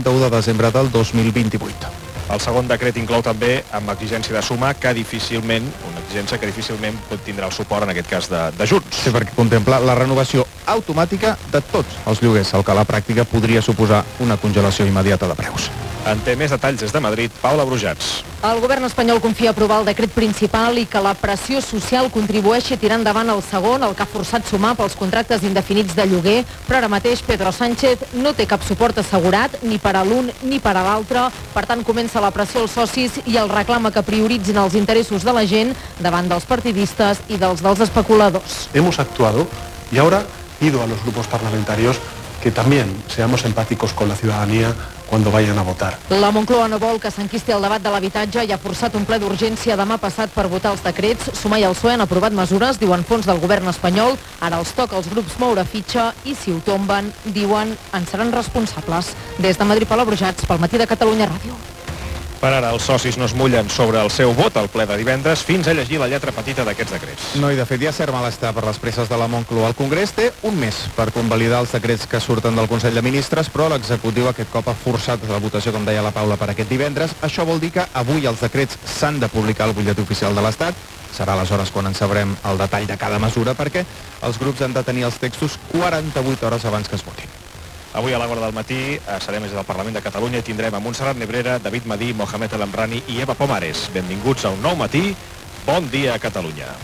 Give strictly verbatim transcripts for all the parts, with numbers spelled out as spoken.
trenta-u de desembre del dos mil vint-i-vuit. El segon decret inclou també amb exigència de suma que difícilment, una exigència que difícilment pot tindre el suport, en aquest cas, de, de Junts. Sí, perquè contempla la renovació automàtica de tots els lloguers, el que a la pràctica podria suposar una congelació immediata de preus. En té més detalls des de Madrid, Paula Brujats. El govern espanyol confia aprovar el decret principal i que la pressió social contribueixi a tirar endavant el segon, el que ha forçat sumar pels contractes indefinits de lloguer, però ara mateix Pedro Sánchez no té cap suport assegurat ni per a l'un ni per a l'altre. Per tant, comença la pressió als socis i el reclama que prioritzin els interessos de la gent davant dels partidistes i dels dels especuladors. Hemos actuado y ahora pido a los grupos parlamentarios que también seamos empáticos con la ciudadanía cuando vayan a votar. La Moncloa no vol que s'enquisti el debat de l'habitatge i ha forçat un ple d'urgència demà passat per votar els decrets. Sumar i el P S O E han aprovat mesures, diuen fons del govern espanyol. Ara els toca als grups moure fitxa i si ho tomben, diuen, en seran responsables. Des de Madrid, Paula Brujats, pel Matí de Catalunya Ràdio. Per ara, els socis no es mullen sobre el seu vot al ple de divendres fins a llegir la lletra petita d'aquests decrets. No, i de fet hi ha cert malestar per les presses de la Moncloa. El Congrés té un mes per convalidar els decrets que surten del Consell de Ministres, però l'executiu aquest cop ha forçat la votació, com deia la Paula, per aquest divendres. Això vol dir que avui els decrets s'han de publicar al butlletí oficial de l'Estat. Serà aleshores quan en sabrem el detall de cada mesura, perquè els grups han de tenir els textos quaranta-vuit hores abans que es votin. Avui a l'hora del matí serem des del Parlament de Catalunya i tindrem a Montserrat Nebrera, David Madí, Mohamed El Amrani i Eva Pomares. Benvinguts a un nou matí. Bon dia a Catalunya.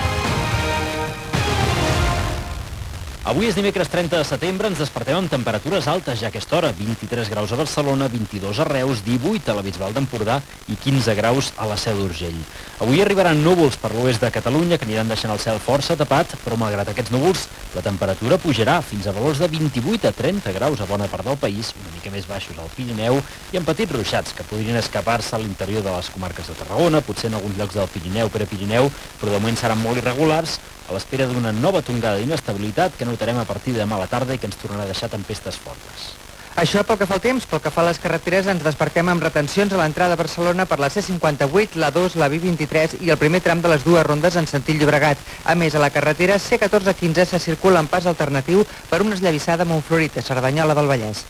Avui és dimecres trenta de setembre, ens despertem amb temperatures altes ja a aquesta hora, vint-i-tres graus a Barcelona, vint-i-dos a Reus, divuit a la Bisbal d'Empordà i quinze graus a la Seu d'Urgell. Avui arribaran núvols per l'oest de Catalunya que aniran deixant el cel força tapat, però malgrat aquests núvols la temperatura pujarà fins a valors de vint-i-vuit a trenta graus a bona part del país, una mica més baixos al Pirineu i amb petits ruixats que podrien escapar-se a l'interior de les comarques de Tarragona, potser en alguns llocs del Pirineu, Prepirineu, però de moment seran molt irregulars, a l'espera d'una nova tongada d'inestabilitat que notarem a partir de demà a la tarda i que ens tornarà a deixar tempestes fortes. Això pel que fa al temps. Pel que fa a les carreteres, ens despertem amb retencions a l'entrada a Barcelona per la C cinquanta-vuit, la dos, la B vint-i-tres i el primer tram de les dues rondes en sentit Llobregat. A més, a la carretera C catorze quinze se circula en pas alternatiu per una esllavissada a Montflorit, a Cerdanyola del Vallès.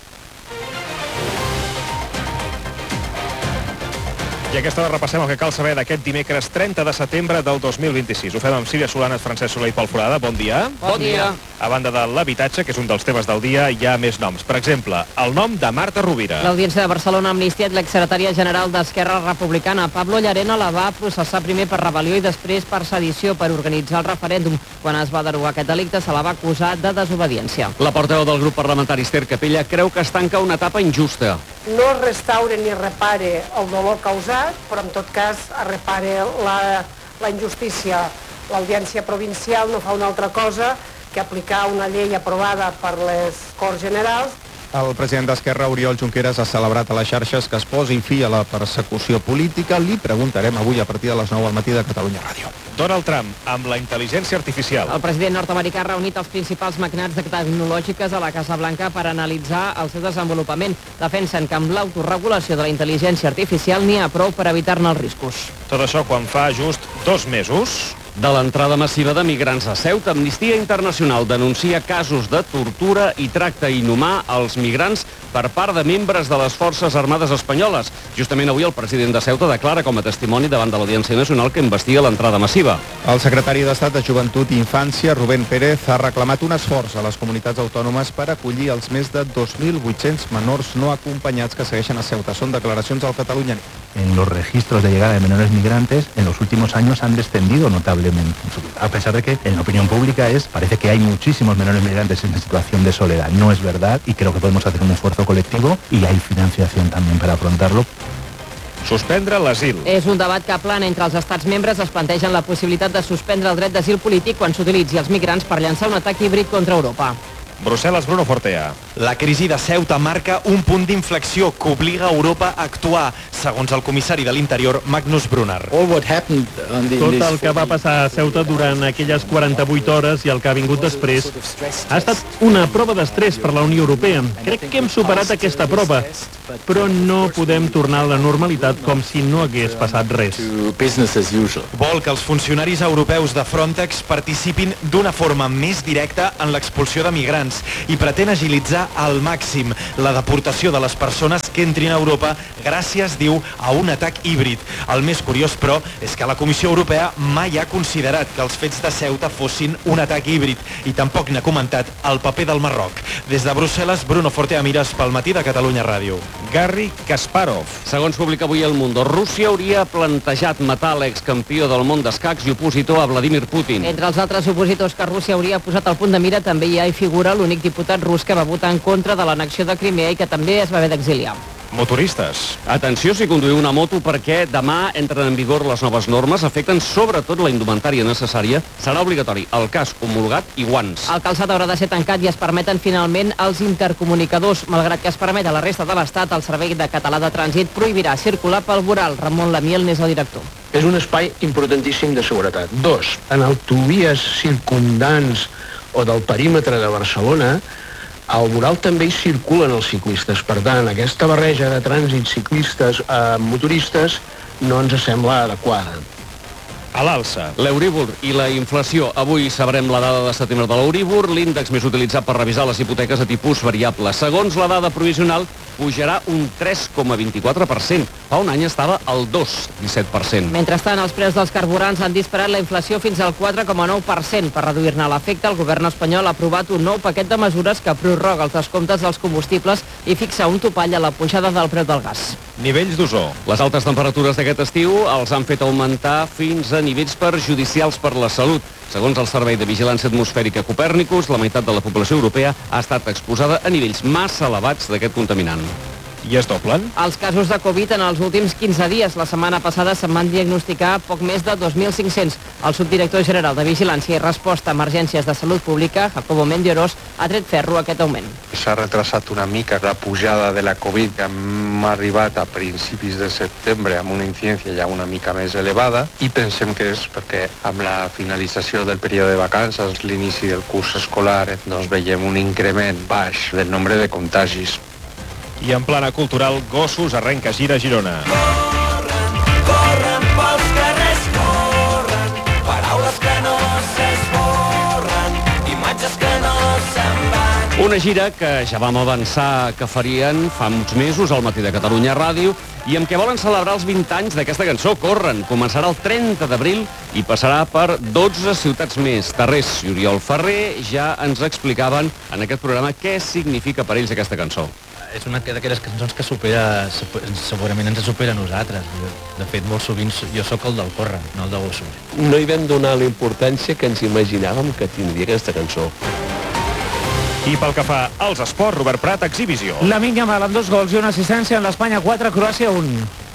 I a aquesta hora repassem el que cal saber d'aquest dimecres trenta de setembre del dos mil vint-i-sis. Ho fem amb Sílvia Solanes, Francesc Soler i Pol Forada. Bon dia. Bon dia. A banda de l'habitatge, que és un dels temes del dia, hi ha més noms. Per exemple, el nom de Marta Rovira. L'Audiència de Barcelona ha amnistiat l'exsecretària general d'Esquerra Republicana. Pablo Llarena la va processar primer per rebel·lió i després per sedició per organitzar el referèndum. Quan es va derogar aquest delicte se la va acusar de desobediència. La portaveu del grup parlamentari Esther Capella creu que es tanca una etapa injusta. No es restaure ni repare el dolor causat, però en tot cas es repare la, la injustícia. L'Audiència Provincial no fa una altra cosa que aplicar una llei aprovada per les Corts Generals. El president d'Esquerra, Oriol Junqueras, ha celebrat a les xarxes que es posi fi a la persecució política. Li preguntarem avui a partir de les nou al matí de Catalunya Ràdio. Donald Trump, amb la intel·ligència artificial. El president nord-americà ha reunit els principals magnats tecnològiques a la Casa Blanca per analitzar el seu desenvolupament. Defensen que amb l'autoregulació de la intel·ligència artificial n'hi ha prou per evitar-ne els riscos. Tot això quan fa just dos mesos... De l'entrada massiva de migrants a Ceuta, Amnistia Internacional denuncia casos de tortura i tracte inhumà als migrants per part de membres de les Forces Armades espanyoles. Justament avui el president de Ceuta declara com a testimoni davant de l'Audiència Nacional que investiga l'entrada massiva. El secretari d'Estat de Joventut i Infància, Rubén Pérez, ha reclamat un esforç a les comunitats autònomes per acollir els més de dos mil vuit-cents menors no acompanyats que segueixen a Ceuta. Són declaracions al Catalunya Nit. En los registros de llegada de menores migrantes en los últimos años han descendido notablemente, a pesar de que en la opinión pública es, parece que hay muchísimos menores migrantes en situación de soledad. No es verdad y creo que podemos hacer un esfuerzo colectivo y hay financiación también para afrontarlo. Suspendre l'asil. És un debat que plana entre els estats membres. Es plantegen la possibilitat de suspendre el dret d'asil polític quan s'utilitzi els migrants per llançar un atac híbrid contra Europa. Brussel·les, Bruno Fortea. La crisi de Ceuta marca un punt d'inflexió que obliga Europa a actuar, segons el comissari de l'Interior, Magnus Brunner. Tot el que va passar a Ceuta durant aquelles quaranta-vuit hores i el que ha vingut després ha estat una prova d'estrès per la Unió Europea. Crec que hem superat aquesta prova, però no podem tornar a la normalitat com si no hagués passat res. Vol que els funcionaris europeus de Frontex participin d'una forma més directa en l'expulsió de migrants migrants i pretén agilitzar al màxim la deportació de les persones que entrin a Europa gràcies, diu, a un atac híbrid. El més curiós, però, és que la Comissió Europea mai ha considerat que els fets de Ceuta fossin un atac híbrid i tampoc n'ha comentat el paper del Marroc. Des de Brussel·les, Bruno Forteamires pel Matí de Catalunya Ràdio. Garry Kasparov. Segons publica avui El Mundo, Rússia hauria plantejat matar l'excampió del món d'escacs i opositor a Vladimir Putin. Entre els altres opositors que Rússia hauria posat al punt de mira també hi ha i figura l'únic diputat rus que va votar en contra de l'annexió de Crimea i que també es va haver d'exiliar. Motoristes. Atenció si conduïu una moto perquè demà entren en vigor les noves normes, afecten sobretot la indumentària necessària. Serà obligatori el casc homologat i guants. El calçat haurà de ser tancat i es permeten finalment els intercomunicadors. Malgrat que es permet a la resta de l'Estat, el Servei de Català de Trànsit prohibirà circular pel voral. Ramon Lamiel n'és el director. És un espai importantíssim de seguretat. Dos, en autovies circundants o del perímetre de Barcelona, al voral també hi circulen els ciclistes. Per tant, aquesta barreja de trànsit ciclistes a motoristes no ens sembla adequada. A l'alça. L'Euríbor i la inflació. Avui sabrem la dada de setembre de l'Euríbor, l'índex més utilitzat per revisar les hipoteques a tipus variable. Segons la dada provisional, pujarà un tres coma vint-i-quatre per cent. Fa un any estava al dos coma disset per cent. Mentrestant, els preus dels carburants han disparat la inflació fins al quatre coma nou per cent. Per reduir-ne l'efecte, el govern espanyol ha aprovat un nou paquet de mesures que prorroga els descomptes dels combustibles i fixa un topall a la pujada del preu del gas. Nivells d'ozó. Les altes temperatures d'aquest estiu els han fet augmentar fins a nivells perjudicials per la salut. Segons el Servei de Vigilància Atmosfèrica Copernicus, la meitat de la població europea ha estat exposada a nivells massa elevats d'aquest contaminant. I es doblen? Els casos de Covid en els últims quinze dies. La setmana passada se'n van diagnosticar poc més de dos mil cinc-cents. El subdirector general de Vigilància i Resposta a Emergències de Salut Pública, Jacobo Mendiorós, ha tret ferro a aquest augment. S'ha retrasat una mica la pujada de la Covid, que hem arribat a principis de setembre amb una incidència ja una mica més elevada, i pensem que és perquè amb la finalització del període de vacances, l'inici del curs escolar, doncs veiem un increment baix del nombre de contagis. I en plana cultural, Gossos arrenca gira a Girona. Corren, corren pels carrers, corren, paraules que no s'esborren, imatges que no se'n van. Una gira que ja vam avançar que farien fa uns mesos al Matí de Catalunya Ràdio i amb què volen celebrar els vint anys d'aquesta cançó, Corren. Començarà el trenta d'abril i passarà per dotze ciutats més. Tarrés i Oriol Ferrer ja ens explicaven en aquest programa què significa per ells aquesta cançó. És una d'aquelles cançons que supera, segurament ens supera a nosaltres. De fet, molt sovint jo sóc el del Corre, no el de Gossos. No hi vam donar la importància que ens imaginàvem que tindria aquesta cançó. I pel que fa als esports, Robert Prat, exhibició. Lamine Yamal amb dos gols i una assistència en l'Espanya quatre, Croàcia un.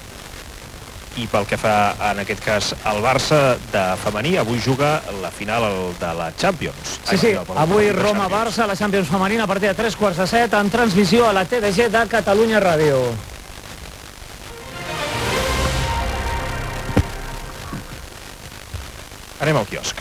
I pel que fa, en aquest cas, al Barça de femení, avui juga la final de la Champions. Sí, sí, avui Roma-Barça, la Champions femenina, a partir de tres quarts de set, en transmissió a la T D G de Catalunya Ràdio. Anem al quiosc.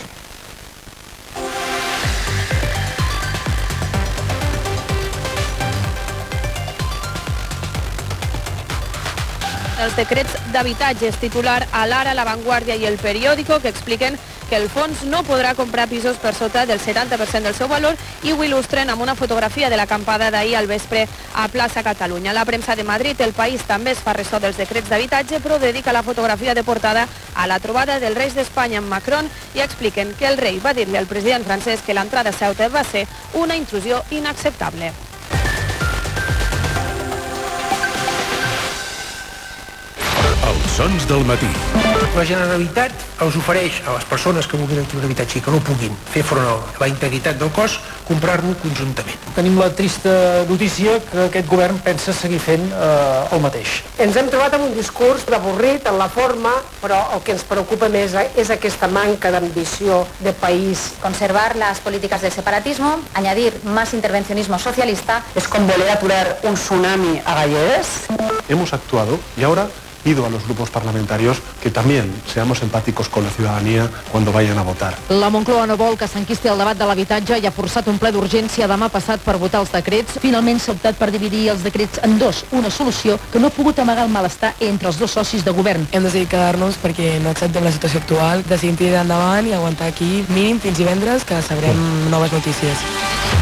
Els decrets d'habitatges, titular a l'Ara, La Vanguardia i El Periódico, que expliquen que el fons no podrà comprar pisos per sota del setanta per cent del seu valor i ho il·lustren amb una fotografia de l'acampada d'ahir al vespre a Plaça Catalunya. La premsa de Madrid, El País, també es fa ressò dels decrets d'habitatge, però dedica la fotografia de portada a la trobada del rei d'Espanya amb Macron i expliquen que el rei va dir-li al president francès que l'entrada a Ceuta va ser una intrusió inacceptable. Els sons del matí. La Generalitat els ofereix a les persones que vulguin adquirir un habitatge i que no puguin fer front a la integritat del cos, comprar-lo conjuntament. Tenim la trista notícia que aquest govern pensa seguir fent eh, el mateix. Ens hem trobat amb un discurs avorrit en la forma, però el que ens preocupa més és aquesta manca d'ambició de país. Conservar las políticas del separatismo, añadir más intervencionismo socialista. Es com voler aturar un tsunami a Galleres. Hemos actuado y ahora pido a los grupos parlamentarios que también seamos empáticos con la ciudadanía cuando vayan a votar. La Moncloa no vol que s'enquisti el debat de l'habitatge i ha forçat un ple d'urgència demà passat per votar els decrets. Finalment s'ha optat per dividir els decrets en dos, una solució que no ha pogut amagar el malestar entre els dos socis de govern. Hem decidit quedar-nos perquè no acceptem la situació actual, decidim tirar endavant i aguantar aquí mínim fins divendres que sabrem noves notícies.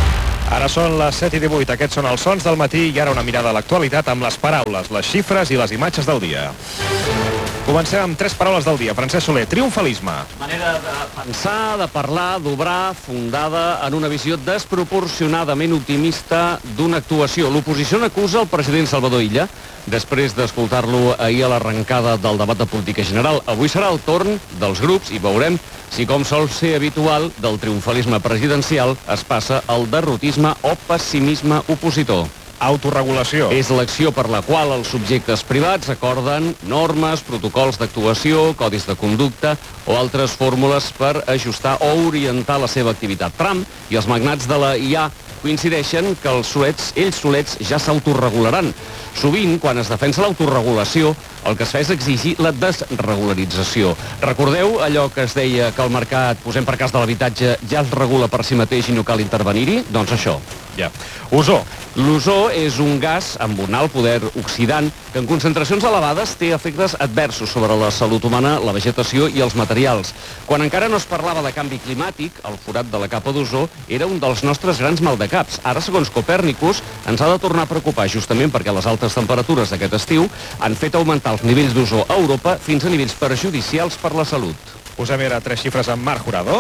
Ara són les set i divuit, aquests són els sons del matí i ara una mirada a l'actualitat amb les paraules, les xifres i les imatges del dia. Comencem amb tres paraules del dia. Francesc Soler, triomfalisme. Manera de pensar, de parlar, d'obrar, fundada en una visió desproporcionadament optimista d'una actuació. L'oposició n'acusa el president Salvador Illa després d'escoltar-lo ahir a l'arrencada del debat de política general. Avui serà el torn dels grups i veurem si, com sol ser habitual, del triomfalisme presidencial es passa al derrotisme o pessimisme opositor. Autorregulació. És l'acció per la qual els subjectes privats acorden normes, protocols d'actuació, codis de conducta o altres fórmules per ajustar o orientar la seva activitat. Trump i els magnats de la I A coincideixen que els solets, ells solets ja s'autorregularan. Sovint, quan es defensa l'autorregulació, el que es fa és exigir la desregularització. Recordeu allò que es deia que el mercat, posem per cas de l'habitatge, ja es regula per si mateix i no cal intervenir-hi? Doncs això. Ja. Ozó. L'ozó és un gas amb un alt poder oxidant que en concentracions elevades té efectes adversos sobre la salut humana, la vegetació i els materials. Quan encara no es parlava de canvi climàtic, el forat de la capa d'ozó era un dels nostres grans maldecaps. Ara, segons Copèrnicus, ens ha de tornar a preocupar justament perquè les altes temperatures d'aquest estiu han fet augmentar els nivells d'ozó a Europa fins a nivells perjudicials per la salut. Posem ara tres xifres amb Marc Jurado.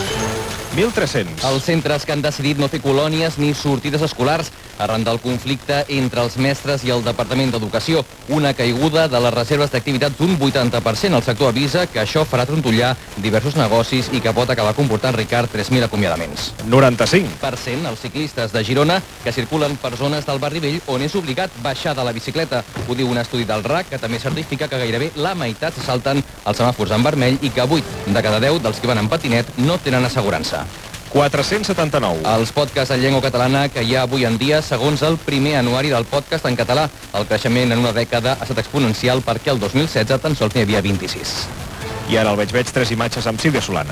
mil tres-cents. Els centres que han decidit no fer colònies ni sortides escolars arran del conflicte entre els mestres i el Departament d'Educació. Una caiguda de les reserves d'activitat d'un vuitanta per cent. El sector avisa que això farà trontollar diversos negocis i que pot acabar comportant, Ricard, tres mil acomiadaments. noranta-cinc per cent els ciclistes de Girona que circulen per zones del barri vell on és obligat baixar de la bicicleta. Ho diu un estudi del R A C que també certifica que gairebé la meitat salten els semàfors en vermell i que vuit de cada deu dels que van en patinet no tenen assegurança. quatre-cents setanta-nou. Els podcasts en llengua catalana que hi ha avui en dia, segons el primer anuari del podcast en català. El creixement en una dècada ha estat exponencial perquè el dos mil setze tan sols n'hi havia vint-i-sis. I ara el veig, veig tres imatges amb Sílvia Solana.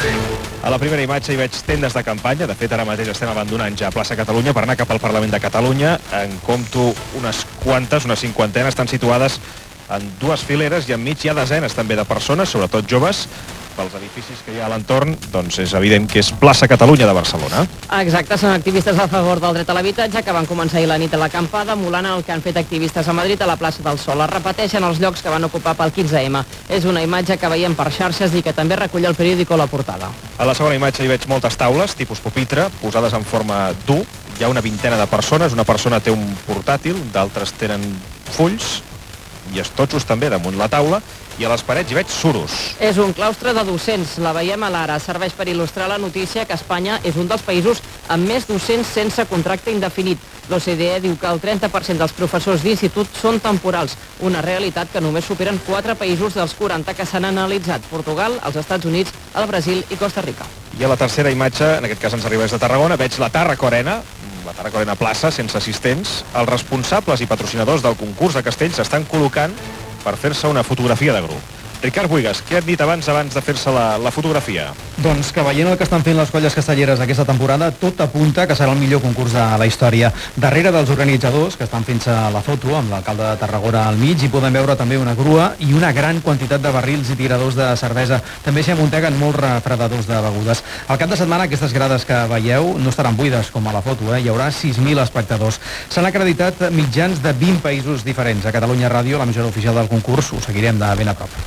A la primera imatge hi veig tendes de campanya. De fet, ara mateix estem abandonant ja plaça Catalunya per anar cap al Parlament de Catalunya. En compto unes quantes, unes cinquantenes, estan situades en dues fileres i enmig hi ha desenes també de persones, sobretot joves. Pels edificis que hi ha a l'entorn, doncs és evident que és plaça Catalunya de Barcelona. Exacte, són activistes a favor del dret a l'habitatge que van començar ahir la nit a l'acampada, emulant el que han fet activistes a Madrid a la plaça del Sol. Es repeteixen els llocs que van ocupar pel quinze ema. És una imatge que veiem per xarxes i que també recull el periòdico a la portada. A la segona imatge hi veig moltes taules, tipus pupitre, posades en forma d'U. Hi ha una vintena de persones, una persona té un portàtil, d'altres tenen fulls i estotxos també damunt la taula, i a les parets hi veig suros. És un claustre de docents, la veiem a l'ara. Serveix per il·lustrar la notícia que Espanya és un dels països amb més docents sense contracte indefinit. L'O C D E diu que el trenta per cent dels professors d'institut són temporals, una realitat que només superen quatre països dels quaranta que s'han analitzat: Portugal, els Estats Units, el Brasil i Costa Rica. I a la tercera imatge, en aquest cas ens arriba des de Tarragona, veig la Tarraco Arena, la Tarraco Arena plaça, sense assistents. Els responsables i patrocinadors del concurs de castells s'estan col·locant per fer-se una fotografia de grup. Ricard Buigas, què han dit abans abans de fer-se la, la fotografia? Doncs que veient el que estan fent les colles castelleres aquesta temporada, tot apunta que serà el millor concurs de la història. Darrere dels organitzadors, que estan fent-se la foto amb l'alcalde de Tarragona al mig, hi podem veure també una grua i una gran quantitat de barrils i tiradors de cervesa. També s'hi amunteguen molts refredadors de begudes. Al cap de setmana aquestes grades que veieu no estaran buides com a la foto, eh? Hi haurà sis mil espectadors. S'han acreditat mitjans de vint països diferents. A Catalunya Ràdio, l'emissora oficial del concurs, ho seguirem de ben a prop.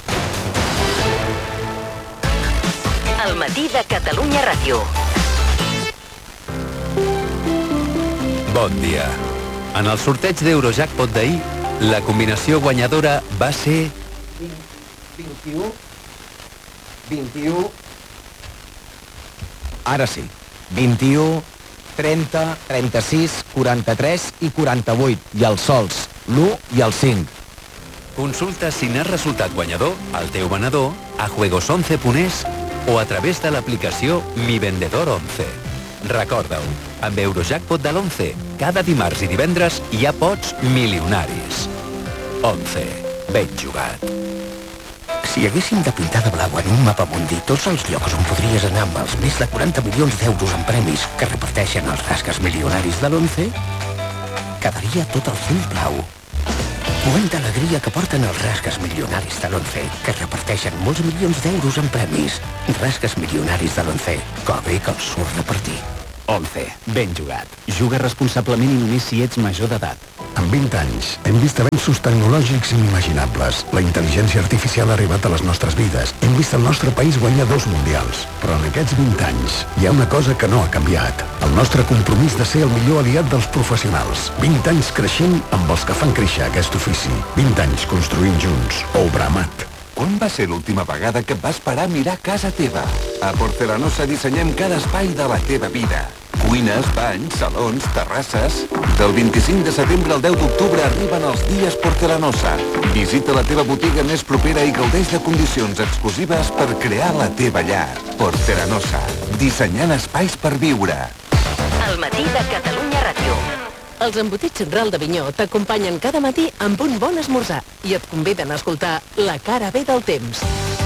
El matí de Catalunya Ràdio. Bon dia. En el sorteig d'Eurojackpot d'ahir, la combinació guanyadora va ser... vint-i-u, vint-i-u... Ara sí. vint-i-u, trenta, trenta-sis, quaranta-tres i quaranta-vuit. I els sols, l'u i el cinc. Consulta si n'has resultat guanyador al teu venedor a juegos once punt es o a través de l'aplicació Mi Vendedor onze. Recorda-ho, amb Eurojackpot de l'onze, cada dimarts i divendres hi ha pots milionaris. onze. Ben jugat. Si haguéssim de pintar de blau en un mapa mundi tots els llocs on podries anar amb els més de quaranta milions d'euros en premis que reparteixen els rasques milionaris de l'onze, quedaria tot el cel blau. Moment d'alegria que porten els rasques milionaris de l'onze, que reparteixen molts milions d'euros en premis. Rasques milionaris de l'onze, que bé que els surt repartir. Once. Ben jugat. Juga responsablement i només si ets major d'edat. En vint anys hem vist avenços tecnològics inimaginables. La intel·ligència artificial ha arribat a les nostres vides. Hem vist el nostre país guanyar dos mundials. Però en aquests vint anys hi ha una cosa que no ha canviat. El nostre compromís de ser el millor aliat dels professionals. vint anys creixent amb els que fan créixer aquest ofici. vint anys construint junts. Obramat. Quan va ser l'última vegada que et vas parar a mirar casa teva? A Porcelanosa dissenyem cada espai de la teva vida. Cuines, banys, salons, terrasses... Del vint-i-cinc de setembre al deu d'octubre arriben els dies Porcelanosa. Visita la teva botiga més propera i gaudeix de condicions exclusives per crear la teva llar. Porcelanosa. Dissenyant espais per viure. El matí de Catalunya Ràdio. Els embotits Ral d'Avinyó t'acompanyen cada matí amb un bon esmorzar i et conviden a escoltar La cara B del temps.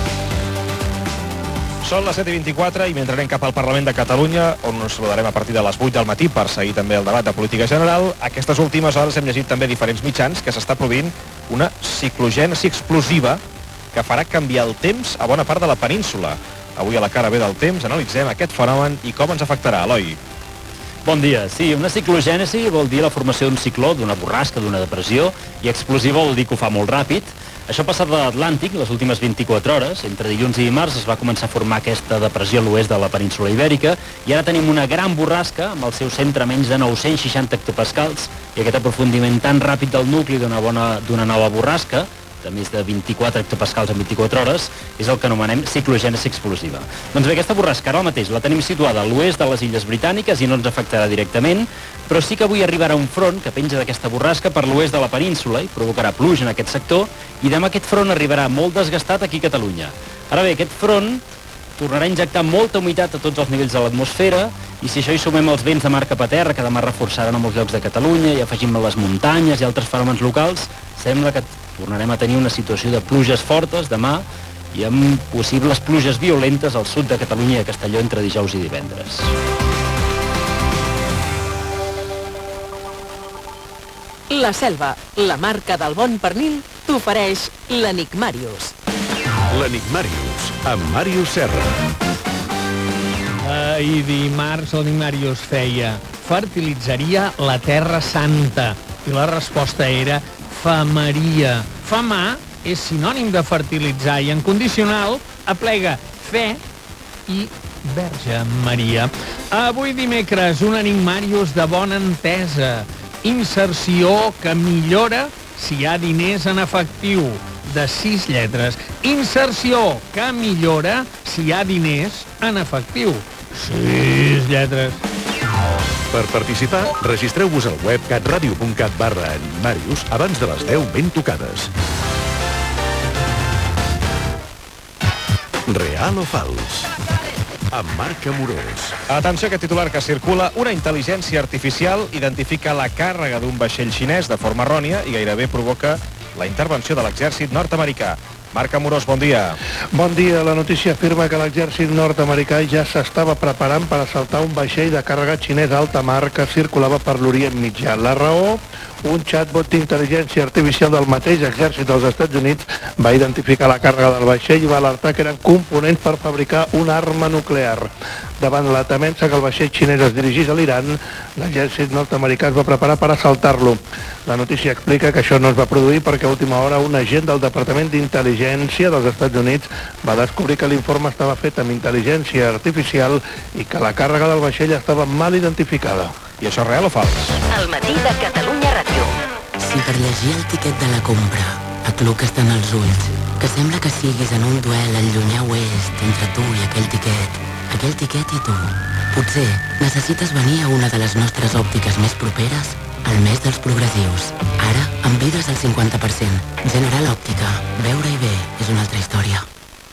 Són les set i vint-i-quatre i mentre anem cap al Parlament de Catalunya, on ens saludarem a partir de les vuit del matí per seguir també el debat de política general, aquestes últimes hores hem llegit també diferents mitjans que s'està produint una ciclogènesi explosiva que farà canviar el temps a bona part de la península. Avui a La cara B del temps analitzem aquest fenomen i com ens afectarà. Eloi. Bon dia. Sí, una ciclogènesi vol dir la formació d'un cicló, d'una borrasca, d'una depressió, i explosiva vol dir que ho fa molt ràpid. Això ha passat a l'Atlàntic les últimes vint-i-quatre hores. Entre dilluns i dimarts es va començar a formar aquesta depressió a l'oest de la península Ibèrica i ara tenim una gran borrasca amb el seu centre a menys de nou-cents seixanta hectopascals i aquest aprofundiment tan ràpid del nucli d'una bona d'una nova borrasca de més de vint-i-quatre hectopascals en vint-i-quatre hores, és el que anomenem ciclogènesi explosiva. Doncs bé, aquesta borrasca ara mateix la tenim situada a l'oest de les Illes Britàniques i no ens afectarà directament, però sí que avui arribarà un front que penja d'aquesta borrasca per l'oest de la península i provocarà pluja en aquest sector, i demà aquest front arribarà molt desgastat aquí a Catalunya. Ara bé, aquest front tornarà a injectar molta humitat a tots els nivells de l'atmosfera, i si això hi sumem els vents de mar cap a terra, que demà reforçaran a molts llocs de Catalunya, i afegim les muntanyes i altres fenòmens locals, sembla que tornarem a tenir una situació de pluges fortes demà i amb possibles pluges violentes al sud de Catalunya i a Castelló entre dijous i divendres. La Selva, la marca del bon pernil, t'ofereix l'Enigmàrius. L'Enigmàrius, amb Màrius Serra. Ahir dimarts l'Enigmàrius feia fertilitzaria la Terra Santa i la resposta era famaria. Famar és sinònim de fertilitzar i en condicional aplega fe i Verge Maria. Avui dimecres un Enigmàrius de bona entesa. Inserció que millora si hi ha diners en efectiu, de sis lletres. Inserció que millora si hi ha diners en efectiu. Sis lletres. Per participar, registreu-vos al web catradio punt cat barra Enigmàrius abans de les deu ben tocades. Real o fals? Amb Marc Amorós. Atenció a aquest titular que circula. Una intel·ligència artificial identifica la càrrega d'un vaixell xinès de forma errònia i gairebé provoca la intervenció de l'exèrcit nord-americà. Marc Amorós, bon dia. Bon dia. La notícia afirma que l'exèrcit nord-americà ja s'estava preparant per assaltar un vaixell de càrrega xinès a alta mar que circulava per l'Orient Mitjà. La raó? Un chatbot d'intel·ligència artificial del mateix exèrcit dels Estats Units va identificar la càrrega del vaixell i va alertar que eren components per fabricar una arma nuclear. Davant la temença que el vaixell xinès es dirigís a l'Iran, l'exèrcit nord-americà es va preparar per assaltar-lo. La notícia explica que això no es va produir perquè a última hora un agent del Departament d'Intel·ligència dels Estats Units va descobrir que l'informe estava fet amb intel·ligència artificial i que la càrrega del vaixell estava mal identificada. I això és real o fals? El matí de Catalunya Ràdio. Si per llegir el tiquet de la compra et luquen els ulls, que sembla que siguis en un duel al llunyà oest entre tu i aquell tiquet, aquell tiquet i tu, potser necessites venir a una de les nostres òptiques més properes al mes dels progressius. Ara, amb vidres al cinquanta per cent. General Òptica. Veure-hi bé és una altra història.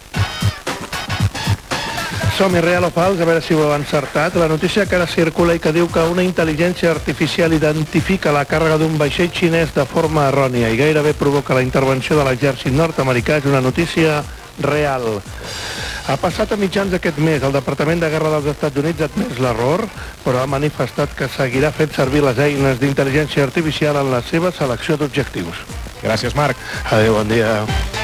Som-hi, real o fals, a veure si ho heu encertat. La notícia que ara circula i que diu que una intel·ligència artificial identifica la càrrega d'un vaixell xinès de forma errònia i gairebé provoca la intervenció de l'exèrcit nord-americà és una notícia real. Ha passat a mitjans d'aquest mes. El Departament de Guerra dels Estats Units ha admès l'error, però ha manifestat que seguirà fent servir les eines d'intel·ligència artificial en la seva selecció d'objectius. Gràcies, Marc. Adéu, bon dia.